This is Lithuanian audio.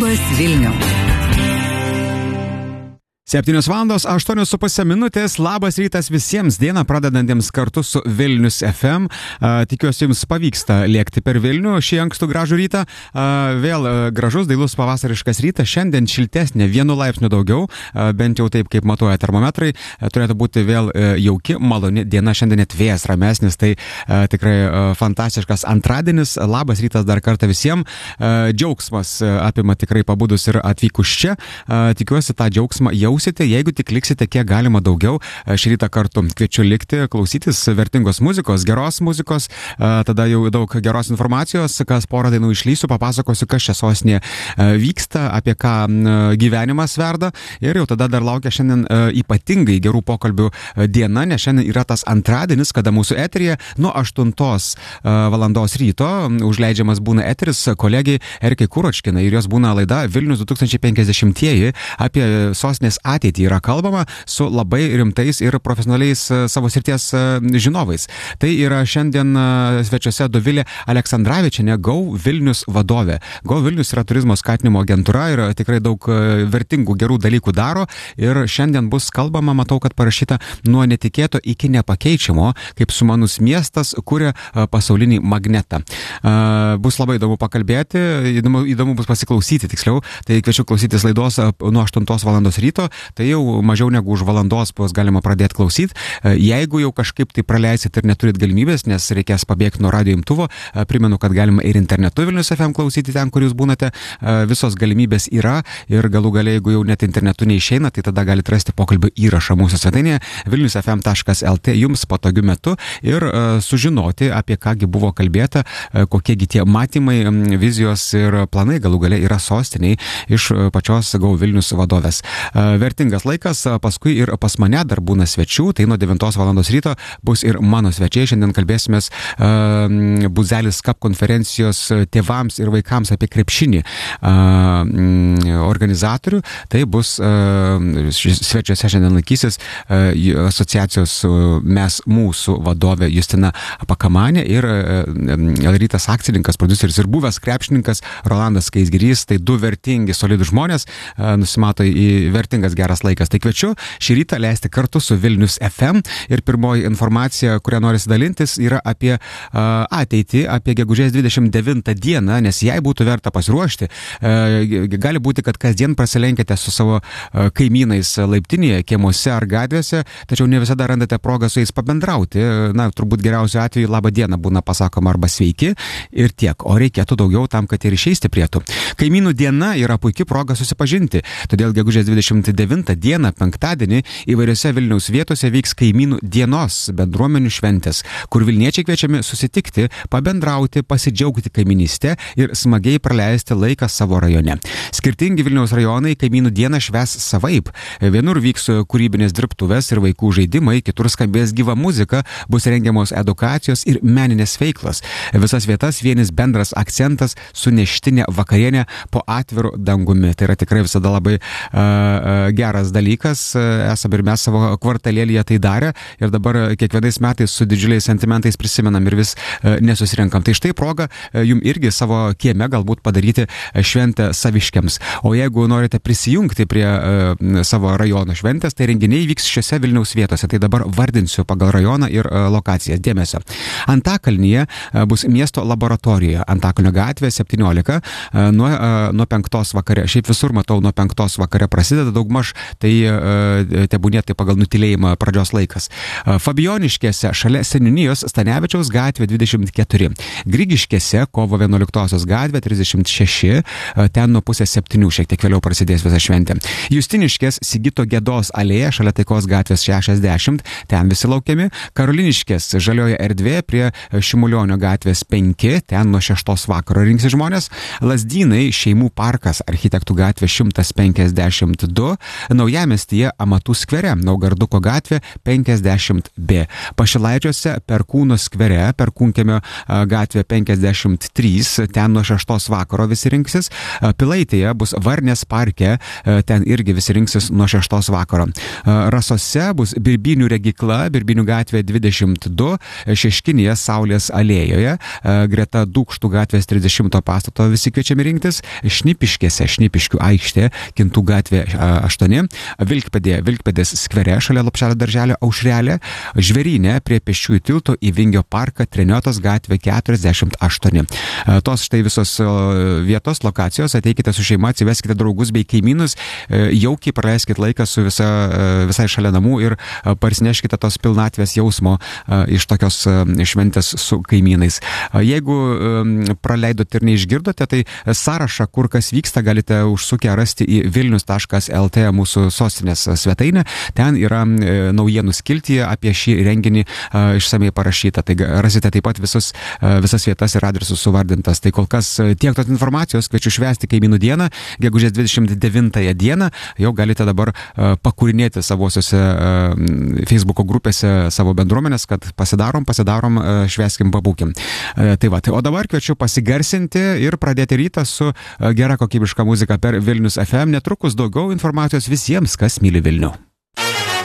Labas Vilniau. 7:08:08 minutės. Labas rytas visiems, dieną pradedantiems kartu su Vilnius FM. Tikiuosi jums pavyksta lėkti per Vilnių šį ankstų gražų rytą. Vėl gražus, dailus pavasariškas rytas. Šiandien šiltesnė, 1 laipsniu daugiau, bent jau taip, kaip matuoja termometrai. Turėtų būti vėl jauki, maloni diena. Šiandien net vėjas ramesnis, tai tikrai fantastiškas antradienis. Labas rytas dar kartą visiems. Džiaugsmas apima tikrai pabudus ir atvykus čia. Tikiuosi tą džiaugsmą jausite, jeigu tik liksite kiek galima daugiau. Šį rytą kartu kviečiu likti, klausytis vertingos muzikos, geros muzikos, tada jau daug geros informacijos, kas porą dainų išlysiu, papasakosiu, kas čia sostinėje vyksta, apie ką gyvenimas verda, ir jau tada dar laukia šiandien ypatingai gerų pokalbių diena, nes šiandien yra tas antradienis, kada mūsų eteryje nuo 8 valandos ryto užleidžiamas būna eteris kolegijai Erikai Kuročkinai, ir jos būna laida Vilnius 2050 apie sostinės ateitį. Yra kalbama su labai rimtais ir profesionaliais savo srities žinovais. Tai yra šiandien svečiuose Dovilė Aleksandravičienė, Go Vilnius vadovė. Go Vilnius yra turizmo skatinimo agentūra ir tikrai daug vertingų gerų dalykų daro, ir šiandien bus kalbama, matau, kad parašyta, nuo netikėto iki nepakeičiamo, kaip sumanus miestas kuria pasaulinį magnetą. Bus labai įdomu pakalbėti, įdomu bus pasiklausyti, tiksliau, tai kviečiu klausytis laidos nuo 8 valandos ryto, tai jau mažiau negu už valandos bus galima pradėti klausyti. Jeigu jau kažkaip tai praleisit ir neturit galimybės, nes reikės pabėgti nuo radio imtuvo, primenu, kad galima ir internetu Vilnius FM klausyti ten, kur jūs būnate. Visos galimybės yra, ir galų gale, jeigu jau net internetu neišeina, tai tada galite rasti pokalbio įrašą mūsų svetainėje vilniusfm.lt jums patogiu metu ir sužinoti, apie kągi buvo kalbėta, kokiegi tie matymai, vizijos ir planai galų gale yra sostiniai iš pačios Go Vilnius vadovės. Vertingas laikas, paskui ir pas mane dar būna svečių, tai nuo 9 valandos ryto bus ir mano svečiai. Šiandien kalbėsimės Buzelis Cup konferencijos tėvams ir vaikams apie krepšinį organizatorių. Tai bus svečiuose šiandien laikysis asociacijos Mes mūsų vadovė Justina Pakamanė ir Rytas akcininkas, produceris ir buvęs krepšininkas Rolandas Skaisgirys. Tai du vertingi, solidų žmonės, nusimato į vertingas geras laikas. Tai kviečiu šį rytą leisti kartu su Vilnius FM, ir pirmoji informacija, kurią norisi dalintis, yra apie ateitį, apie gegužės 29 dieną, nes jei būtų verta pasiruošti, gali būti, kad kasdien prasilenkite su savo kaimynais laiptinėje, kiemuose ar gatvėse, tačiau ne visada randate progą su jais pabendrauti. Na, turbūt geriausiu atveju labą dieną būna pasakoma arba sveiki ir tiek, o reikėtų daugiau tam, kad ir išeisti prietų. Kaimynų diena yra puikia proga susipažinti, todėl gegužės 29 dieną, penktadienį, įvairiose Vilniaus vietose vyks kaimynų dienos bendruomenių šventės, kur vilniečiai kviečiami susitikti, pabendrauti, pasidžiaugti kaiminystę ir smagiai praleisti laiką savo rajone. Skirtingi Vilniaus rajonai kaimynų dieną švęs savaip. Vienur vyks kūrybinės dirbtuvės ir vaikų žaidimai, kitur skambės gyva muzika, bus rengiamos edukacijos ir meninės veiklos. Visas vietas vienis bendras akcentas - suneštinė vakarienė po atviru dangumi. Tai yra tikrai visada labai geras dalykas. Esame ir mes savo kvartalėlyje tai darę, ir dabar kiekvienais metais su didžiuliais sentimentais prisimenam ir vis nesusirenkam. Tai štai proga jums irgi savo kieme galbūt padaryti šventę saviškiams. O jeigu norite prisijungti prie savo rajono šventės, tai renginiai vyks šiose Vilniaus vietose. Tai dabar vardinsiu pagal rajoną ir lokacijas. Dėmesio. Antakalnyje bus miesto laboratorija. Antakalnio gatvė 17 nuo 5 vakare. Šiaip visur matau nuo 5 vakare prasideda daugmaž, tai tebūnė tai pagal nutilėjimą pradžios laikas. Fabioniškėse šalia Seniūnijos Stanevičiaus gatvė 24. Grigiškėse kovo 11 gatvė 36, ten nuo pusės 7, šiek tiek vėliau prasidės visa šventė. Justiniškės Sigito Gedos alėja šalia Taikos gatvės 60, ten visi laukiami. Karoliniškės žalioje erdvė prie Šimulionio gatvės 5, ten nuo 6 vakaro rinksi žmonės. Lazdynai Šeimų parkas Architektų gatvė 152, Naujamiestyje Amatų skvere, Naugarduko gatvė 50B. Pašilaičiuose Perkūno skvere, Perkūnkiemio gatvė 53, ten nuo 6 vakaro visi rinksis. Pilaitėje bus Varnės parke, ten irgi visi rinksis nuo 6 vakaro. Rasose bus Birbinių regykla, Birbinių gatvė 22, Šeškinėje Saulės alėjoje, greta Dūkštų gatvės 30 pastato visi kviečiami rinktis. Šnipiškėse, Šnipiškių aikštė, Kintų gatvė 8, Vilkpėdės skvere, šalia Lopšelio darželio Aušrelė, Žvėryne prie Pėsčiųjų tilto į Vingio parką, Treniotos gatvė 48. Tos štai visos vietos, lokacijos, ateikite su šeima, atsiveskite draugus bei kaimynus, jaukiai praleiskite laiką su visai šalia namų ir parsineškite tos pilnatvės jausmo iš tokios šventės su kaimynais. Jeigu praleidot ir neišgirdote, tai sąrašą, kur kas vyksta, galite užsukę rasti į vilnius.lt mūsų sostinės svetainę. Ten yra naujienų skiltyje apie šį renginį išsamei parašyta. Tai rasite taip pat visas vietas ir adresus suvardintas. Tai kol kas tiek tos informacijos, kviečiu švęsti kaimynų dieną, gegužės 29 dieną, jau galite dabar pakūrinėti savosiuose Facebooko grupėse savo bendruomenės, kad pasidarom, švęskim, pabūkim. Tai va, o dabar kviečiu pasigarsinti ir pradėti rytą su gera kokybiška muzika per Vilnius FM. Netrukus daugiau informacijos visiems, kas myli Vilnių.